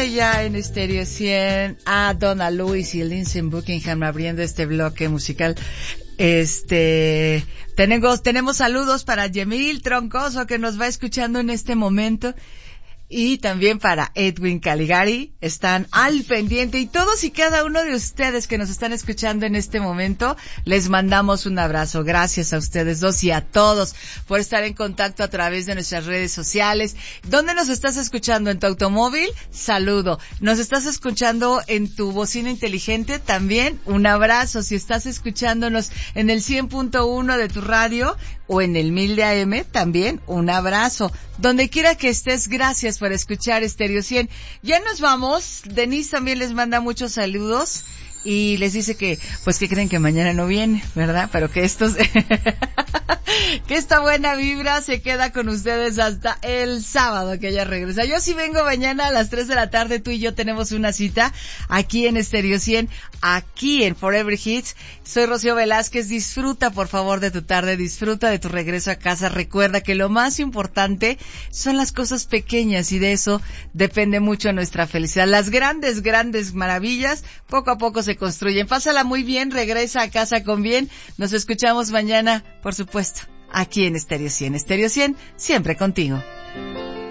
escuchaste ya en Stereo 100 a Donna Lewis y Lindsey Buckingham abriendo este bloque musical. Tenemos saludos para Yemil Troncoso, que nos va escuchando en este momento. Y también para Edwin Caligari, están al pendiente. Y todos y cada uno de ustedes que nos están escuchando en este momento, les mandamos un abrazo. Gracias a ustedes dos y a todos por estar en contacto a través de nuestras redes sociales. ¿Dónde nos estás escuchando? ¿En tu automóvil? Saludo. ¿Nos estás escuchando en tu bocina inteligente? También un abrazo. Si estás escuchándonos en el 100.1 de tu radio o en el 1000 de AM, también un abrazo. Donde quiera que estés, gracias por escuchar Stereo 100. Ya nos vamos. Denise también les manda muchos saludos y les dice que creen que mañana no viene, ¿verdad? Pero que que esta buena vibra se queda con ustedes hasta el sábado que ella regresa. Yo sí vengo mañana a las 3 de la tarde, tú y yo tenemos una cita aquí en Stereo 100, aquí en Forever Hits. Soy Rocío Velázquez, disfruta por favor de tu tarde, disfruta de tu regreso a casa. Recuerda que lo más importante son las cosas pequeñas y de eso depende mucho nuestra felicidad. Las grandes maravillas poco a poco se construyen. Pásala muy bien, regresa a casa con bien. Nos escuchamos mañana, por supuesto, aquí en Stereo 100. Stereo 100, siempre contigo.